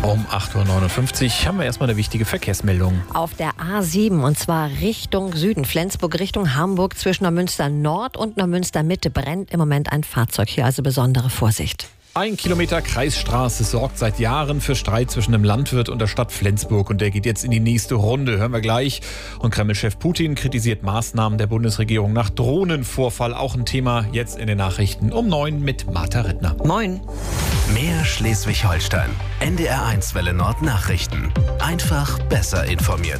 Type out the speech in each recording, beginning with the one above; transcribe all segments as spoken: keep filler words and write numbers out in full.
Um acht Uhr neunundfünfzig haben wir erstmal eine wichtige Verkehrsmeldung. Auf der A sieben und zwar Richtung Süden, Flensburg Richtung Hamburg zwischen Neumünster Nord und Neumünster Mitte brennt im Moment ein Fahrzeug. Hier also besondere Vorsicht. Ein Kilometer Kreisstraße sorgt seit Jahren für Streit zwischen dem Landwirt und der Stadt Flensburg. Und der geht jetzt in die nächste Runde, hören wir gleich. Und Kreml-Chef Putin kritisiert Maßnahmen der Bundesregierung nach Drohnenvorfall. Auch ein Thema jetzt in den Nachrichten um neun mit Martha Rittner. Moin. Mehr Schleswig-Holstein. N D R eins Welle Nord Nachrichten. Einfach besser informiert.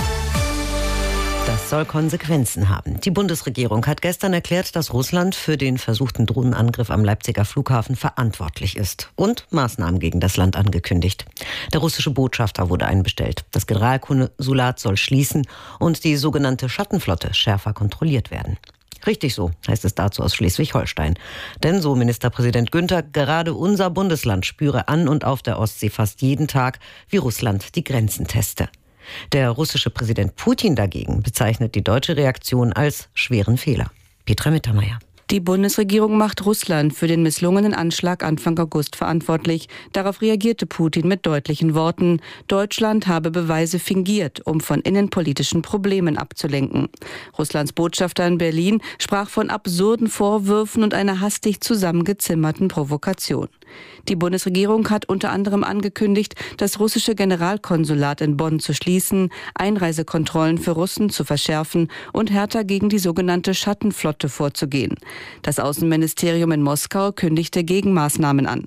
Das soll Konsequenzen haben. Die Bundesregierung hat gestern erklärt, dass Russland für den versuchten Drohnenangriff am Leipziger Flughafen verantwortlich ist und Maßnahmen gegen das Land angekündigt. Der russische Botschafter wurde einbestellt. Das Generalkonsulat soll schließen und die sogenannte Schattenflotte schärfer kontrolliert werden. Richtig so, heißt es dazu aus Schleswig-Holstein. Denn so Ministerpräsident Günther, gerade unser Bundesland spüre an und auf der Ostsee fast jeden Tag, wie Russland die Grenzen teste. Der russische Präsident Putin dagegen bezeichnet die deutsche Reaktion als schweren Fehler. Petra Mittermeier. Die Bundesregierung macht Russland für den misslungenen Anschlag Anfang August verantwortlich. Darauf reagierte Putin mit deutlichen Worten. Deutschland habe Beweise fingiert, um von innenpolitischen Problemen abzulenken. Russlands Botschafter in Berlin sprach von absurden Vorwürfen und einer hastig zusammengezimmerten Provokation. Die Bundesregierung hat unter anderem angekündigt, das russische Generalkonsulat in Bonn zu schließen, Einreisekontrollen für Russen zu verschärfen und härter gegen die sogenannte Schattenflotte vorzugehen. Das Außenministerium in Moskau kündigte Gegenmaßnahmen an.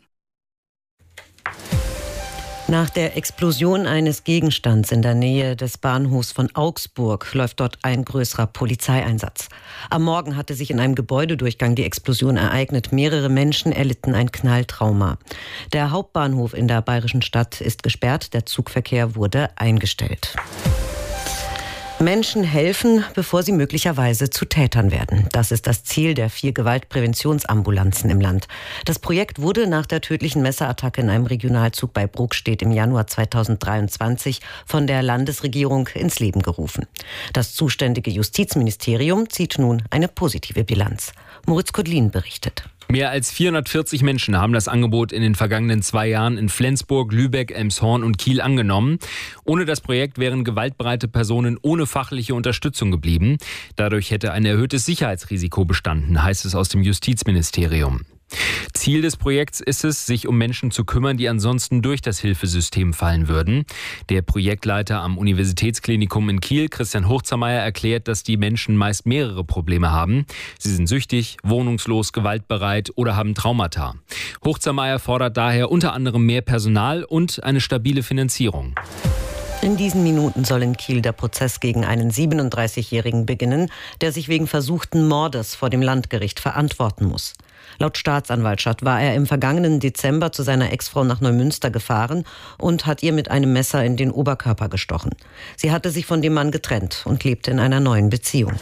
Nach der Explosion eines Gegenstands in der Nähe des Bahnhofs von Augsburg läuft dort ein größerer Polizeieinsatz. Am Morgen hatte sich in einem Gebäudedurchgang die Explosion ereignet. Mehrere Menschen erlitten ein Knalltrauma. Der Hauptbahnhof in der bayerischen Stadt ist gesperrt. Der Zugverkehr wurde eingestellt. Menschen helfen, bevor sie möglicherweise zu Tätern werden. Das ist das Ziel der vier Gewaltpräventionsambulanzen im Land. Das Projekt wurde nach der tödlichen Messerattacke in einem Regionalzug bei Bruckstedt im Januar zweitausenddreiundzwanzig von der Landesregierung ins Leben gerufen. Das zuständige Justizministerium zieht nun eine positive Bilanz. Moritz Kodlin berichtet. Mehr als vierhundertvierzig Menschen haben das Angebot in den vergangenen zwei Jahren in Flensburg, Lübeck, Elmshorn und Kiel angenommen. Ohne das Projekt wären gewaltbereite Personen ohne fachliche Unterstützung geblieben. Dadurch hätte ein erhöhtes Sicherheitsrisiko bestanden, heißt es aus dem Justizministerium. Ziel des Projekts ist es, sich um Menschen zu kümmern, die ansonsten durch das Hilfesystem fallen würden. Der Projektleiter am Universitätsklinikum in Kiel, Christian Hochzermeier, erklärt, dass die Menschen meist mehrere Probleme haben. Sie sind süchtig, wohnungslos, gewaltbereit oder haben Traumata. Hochzermeier fordert daher unter anderem mehr Personal und eine stabile Finanzierung. In diesen Minuten soll in Kiel der Prozess gegen einen siebenunddreißigjährigen beginnen, der sich wegen versuchten Mordes vor dem Landgericht verantworten muss. Laut Staatsanwaltschaft war er im vergangenen Dezember zu seiner Ex-Frau nach Neumünster gefahren und hat ihr mit einem Messer in den Oberkörper gestochen. Sie hatte sich von dem Mann getrennt und lebte in einer neuen Beziehung.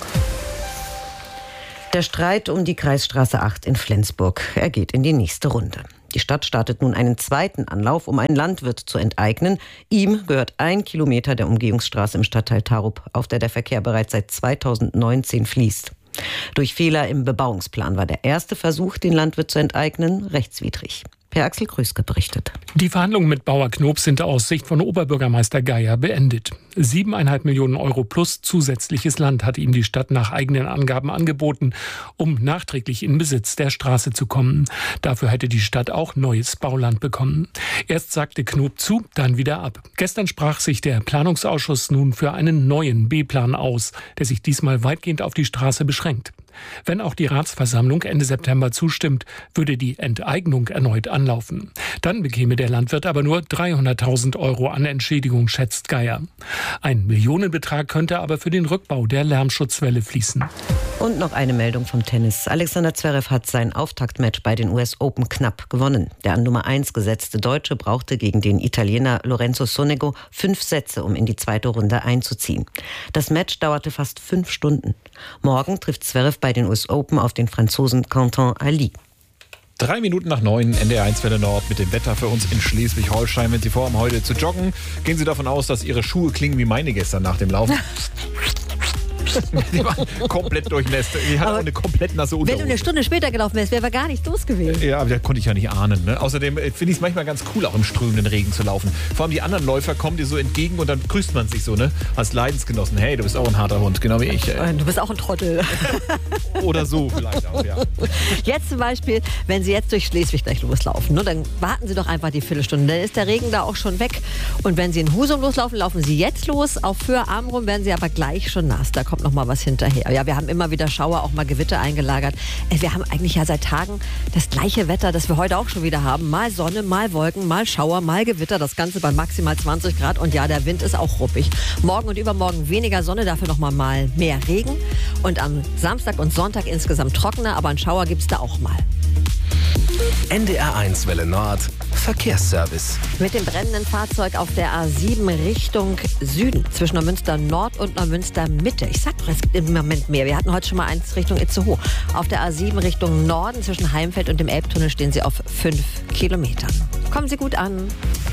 Der Streit um die Kreisstraße acht in Flensburg, er geht in die nächste Runde. Die Stadt startet nun einen zweiten Anlauf, um einen Landwirt zu enteignen. Ihm gehört ein Kilometer der Umgehungsstraße im Stadtteil Tarup, auf der der Verkehr bereits seit zweitausendneunzehn fließt. Durch Fehler im Bebauungsplan war der erste Versuch, den Landwirt zu enteignen, rechtswidrig. Per Axel Kröske berichtet. Die Verhandlungen mit Bauer Knob sind aus Sicht von Oberbürgermeister Geier beendet. Siebeneinhalb Millionen Euro plus zusätzliches Land hatte ihm die Stadt nach eigenen Angaben angeboten, um nachträglich in Besitz der Straße zu kommen. Dafür hätte die Stadt auch neues Bauland bekommen. Erst sagte Knob zu, dann wieder ab. Gestern sprach sich der Planungsausschuss nun für einen neuen B-Plan aus, der sich diesmal weitgehend auf die Straße beschränkt. Wenn auch die Ratsversammlung Ende September zustimmt, würde die Enteignung erneut anlaufen. Dann bekäme der Landwirt aber nur dreihunderttausend Euro an Entschädigung, schätzt Geier. Ein Millionenbetrag könnte aber für den Rückbau der Lärmschutzwelle fließen. Und noch eine Meldung vom Tennis. Alexander Zverev hat sein Auftaktmatch bei den U S Open knapp gewonnen. Der an Nummer eins gesetzte Deutsche brauchte gegen den Italiener Lorenzo Sonego fünf Sätze, um in die zweite Runde einzuziehen. Das Match dauerte fast fünf Stunden. Morgen trifft Zverev bei den U S Open auf den Franzosen Quentin Ali. Drei Minuten nach neun, N D R eins Welle Nord mit dem Wetter für uns in Schleswig-Holstein. Wenn Sie vorhaben, heute zu joggen, gehen Sie davon aus, dass Ihre Schuhe klingen wie meine gestern nach dem Laufen. Die waren komplett durchnässt. Die hatten auch eine komplett nasse Unterhose. Wenn du eine Stunde später gelaufen wärst, wäre wir gar nicht los gewesen. Ja, aber das konnte ich ja nicht ahnen. Ne? Außerdem finde ich es manchmal ganz cool, auch im strömenden Regen zu laufen. Vor allem die anderen Läufer kommen dir so entgegen und dann grüßt man sich so, ne? Als Leidensgenossen. Hey, du bist auch ein harter Hund, genau wie ich. Ey. Du bist auch ein Trottel. Oder so vielleicht auch, ja. Jetzt zum Beispiel, wenn Sie jetzt durch Schleswig gleich loslaufen, ne, dann warten Sie doch einfach die Viertelstunde. Dann ist der Regen da auch schon weg. Und wenn Sie in Husum loslaufen, laufen Sie jetzt los. Auf Föhr-Amrum werden Sie aber gleich schon nass. Da kommt noch mal was hinterher. Ja, wir haben immer wieder Schauer, auch mal Gewitter eingelagert. Wir haben eigentlich ja seit Tagen das gleiche Wetter, das wir heute auch schon wieder haben. Mal Sonne, mal Wolken, mal Schauer, mal Gewitter. Das Ganze bei maximal zwanzig Grad. Und ja, der Wind ist auch ruppig. Morgen und übermorgen weniger Sonne, dafür noch mal, mal mehr Regen. Und am Samstag und Sonntag insgesamt trockener, aber einen Schauer gibt es da auch mal. N D R eins Welle Nord, Verkehrsservice. Mit dem brennenden Fahrzeug auf der A sieben Richtung Süden, zwischen Neumünster Nord und Neumünster Mitte. Ich sag doch, es gibt im Moment mehr. Wir hatten heute schon mal eins Richtung Itzehoe. Auf der A sieben Richtung Norden, zwischen Heimfeld und dem Elbtunnel, stehen Sie auf fünf Kilometern. Kommen Sie gut an.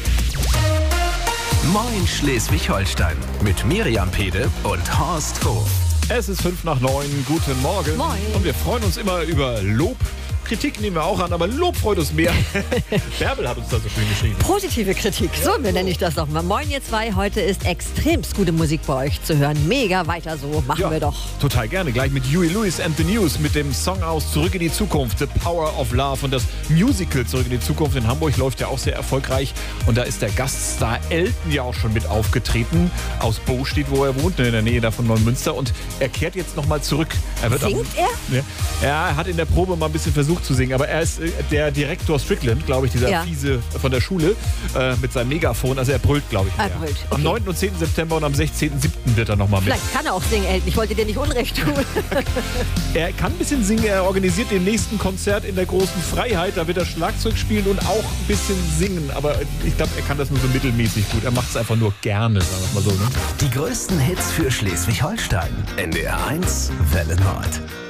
Moin Schleswig-Holstein mit Miriam Pede und Horst Hof. Es ist fünf nach neun. Guten Morgen. Moin. Und wir freuen uns immer über Lob. Kritik nehmen wir auch an, aber Lob freut uns mehr. Bärbel hat uns da so schön geschrieben. Positive Kritik, so nenne ich das doch mal. Moin ihr zwei, heute ist extremst gute Musik bei euch zu hören. Mega, weiter so, machen Ja, wir doch. Total gerne. Gleich mit Huey Lewis and the News mit dem Song aus Zurück in die Zukunft, The Power of Love. Und das Musical Zurück in die Zukunft in Hamburg läuft ja auch sehr erfolgreich. Und da ist der Gaststar Elton ja auch schon mit aufgetreten. Aus Bostedt, wo er wohnt, in der Nähe da von Neumünster. Und er kehrt jetzt nochmal zurück. Er wird Singt auch, er? Ja, er hat in der Probe mal ein bisschen versucht zu singen, aber er ist äh, der Direktor Strickland, glaube ich, dieser Ja. Fiese von der Schule, äh, mit seinem Megafon. Also er brüllt, glaube ich. Er mehr. brüllt, okay. Am neunten und zehnten September und am sechzehnten siebten wird er nochmal mit. Vielleicht kann er auch singen, Elton. Ich wollte dir nicht Unrecht tun. Er kann ein bisschen singen, er organisiert den nächsten Konzert in der großen Freiheit. Da wird er Schlagzeug spielen und auch ein bisschen singen. Aber ich glaube, er kann das nur so mittelmäßig gut. Er macht es einfach nur gerne, sagen wir mal so. Ne? Die größten Hits für Schleswig-Holstein. N D R eins Welle Nord.